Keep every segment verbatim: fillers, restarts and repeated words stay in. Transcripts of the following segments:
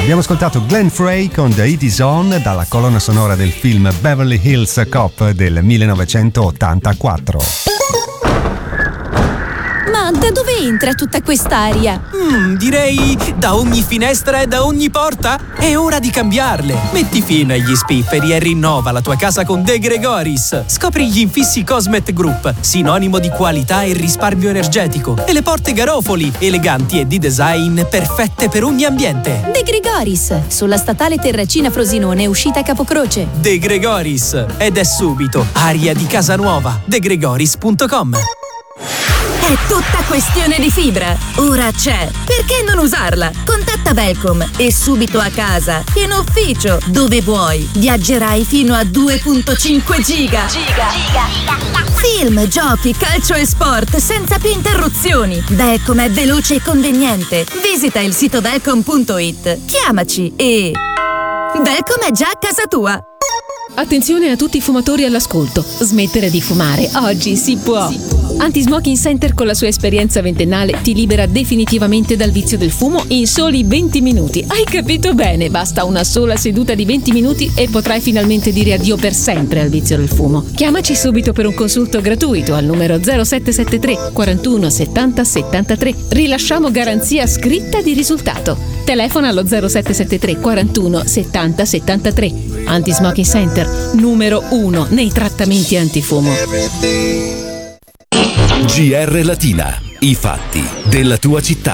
Abbiamo ascoltato Glenn Frey con The It Is On dalla colonna sonora del film Beverly Hills Cop del millenovecentottantaquattro. Ma da dove entra tutta quest'aria? Mm, direi da ogni finestra e da ogni porta. È ora di cambiarle. Metti fine agli spifferi e rinnova la tua casa con De Gregoris. Scopri gli infissi Cosmet Group, sinonimo di qualità e risparmio energetico, e le porte Garofoli, eleganti e di design perfette per ogni ambiente. De Gregoris, sulla statale Terracina Frosinone, uscita Capocroce. De Gregoris, ed è subito aria di casa nuova. de gregoris punto com. È tutta questione di fibra. Ora c'è. Perché non usarla? Contatta Velcom e subito a casa, in ufficio, dove vuoi. Viaggerai fino a due virgola cinque giga. Giga. Giga. Film, giochi, calcio e sport senza più interruzioni. Velcom è veloce e conveniente. Visita il sito velcom punto it. Chiamaci e... Velcom è già a casa tua. Attenzione a tutti i fumatori all'ascolto. Smettere di fumare oggi si può. Anti-Smoking Center, con la sua esperienza ventennale, ti libera definitivamente dal vizio del fumo in soli venti minuti. Hai capito bene? Basta una sola seduta di venti minuti e potrai finalmente dire addio per sempre al vizio del fumo. Chiamaci subito per un consulto gratuito al numero zero sette sette tre quarantuno settanta settantatré. Rilasciamo garanzia scritta di risultato. Telefona allo zero sette sette tre quarantuno settanta settantatré. Anti-Smoking Center, numero uno nei trattamenti antifumo. G R Latina, i fatti della tua città.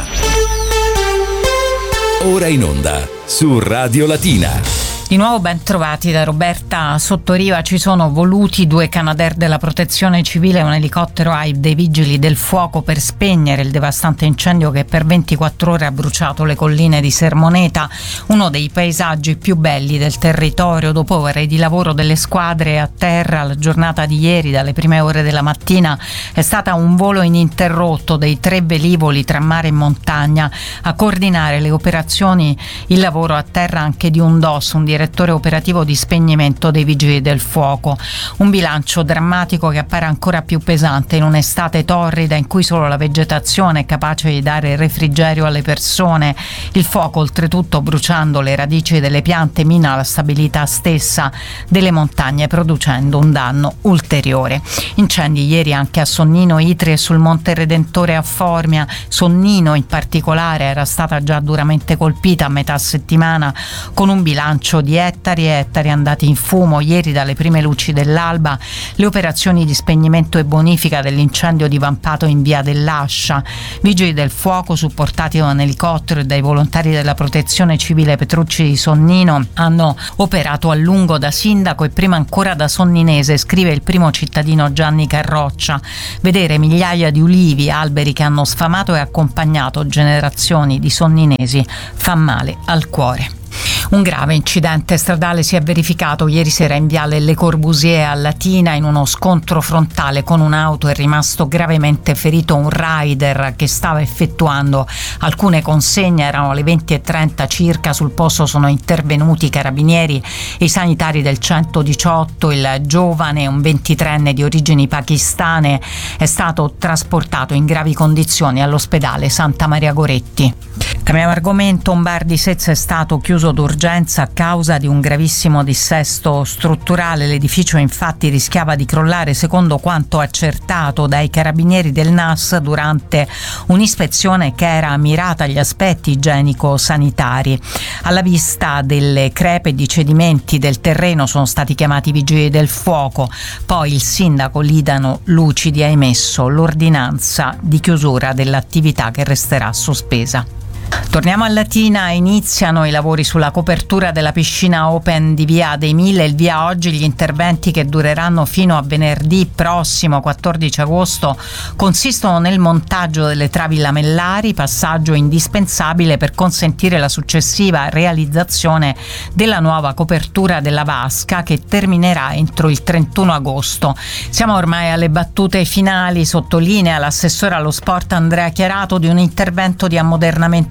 Ora in onda su Radio Latina. Di nuovo ben trovati da Roberta Sottoriva. Ci sono voluti due Canadair della Protezione Civile e un elicottero A I B dei Vigili del Fuoco per spegnere il devastante incendio che per ventiquattro ore ha bruciato le colline di Sermoneta, uno dei paesaggi più belli del territorio. Dopo ore di lavoro delle squadre a terra, la giornata di ieri dalle prime ore della mattina è stata un volo ininterrotto dei tre velivoli tra mare e montagna. A coordinare le operazioni il lavoro a terra anche di un D O S, un direttore operativo di spegnimento dei Vigili del Fuoco. Un bilancio drammatico che appare ancora più pesante in un'estate torrida in cui solo la vegetazione è capace di dare refrigerio alle persone. Il fuoco, oltretutto, bruciando le radici delle piante, mina la stabilità stessa delle montagne, producendo un danno ulteriore. Incendi ieri anche a Sonnino, Itri e sul Monte Redentore a Formia. Sonnino in particolare era stata già duramente colpita a metà settimana, con un bilancio di ettari e ettari andati in fumo. Ieri dalle prime luci dell'alba le operazioni di spegnimento e bonifica dell'incendio divampato in via dell'Ascia. Vigili del Fuoco, supportati da un elicottero e dai volontari della Protezione Civile Petrucci di Sonnino, hanno operato a lungo da sindaco e prima ancora da sonninese, scrive il primo cittadino Gianni Carroccia. Vedere migliaia di ulivi, alberi che hanno sfamato e accompagnato generazioni di sonninesi fa male al cuore. Un grave incidente stradale si è verificato ieri sera in viale Le Corbusier a Latina. In uno scontro frontale con un'auto è rimasto gravemente ferito un rider che stava effettuando alcune consegne. Erano le venti e trenta circa. Sul posto sono intervenuti i carabinieri e i sanitari del centodiciotto. Il giovane, un ventitreenne di origini pakistane, è stato trasportato in gravi condizioni all'ospedale Santa Maria Goretti. Cambiamo argomento. Un bar di Sezza è stato chiuso d'urgenza a causa di un gravissimo dissesto strutturale. L'edificio infatti rischiava di crollare, secondo quanto accertato dai carabinieri del N A S durante un'ispezione che era mirata agli aspetti igienico-sanitari. Alla vista delle crepe e di cedimenti del terreno sono stati chiamati i Vigili del Fuoco. Poi il sindaco Lidano Lucidi ha emesso l'ordinanza di chiusura dell'attività che resterà sospesa. Torniamo a Latina. Iniziano i lavori sulla copertura della piscina open di Via dei Mille. Il via oggi. Gli interventi, che dureranno fino a venerdì prossimo quattordici agosto, consistono nel montaggio delle travi lamellari, passaggio indispensabile per consentire la successiva realizzazione della nuova copertura della vasca, che terminerà entro il trentuno agosto. Siamo ormai alle battute finali, sottolinea l'assessore allo sport Andrea Chiarato, di un intervento di ammodernamento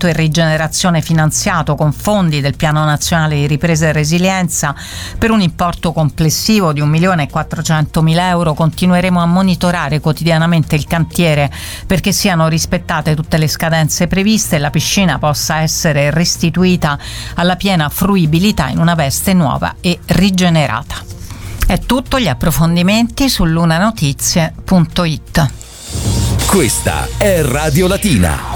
ammodernamento e rigenerazione finanziato con fondi del Piano Nazionale di Ripresa e Resilienza per un importo complessivo di un milione e quattrocentomila euro. Continueremo a monitorare quotidianamente il cantiere perché siano rispettate tutte le scadenze previste e la piscina possa essere restituita alla piena fruibilità in una veste nuova e rigenerata. È tutto, gli approfondimenti su lunanotizie punto it. Questa è Radio Latina.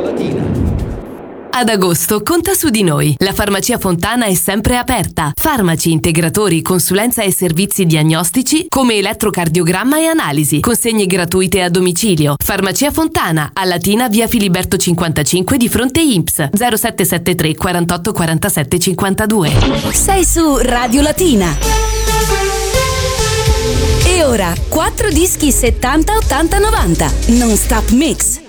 Ad agosto conta su di noi. La Farmacia Fontana è sempre aperta. Farmaci, integratori, consulenza e servizi diagnostici come elettrocardiogramma e analisi. Consegne gratuite a domicilio. Farmacia Fontana, a Latina, via Filiberto cinquantacinque di fronte I N P S. zero sette sette tre quarantotto quarantasette cinquantadue. Sei su Radio Latina. E ora quattro dischi settanta ottanta novanta. Non Stop Mix.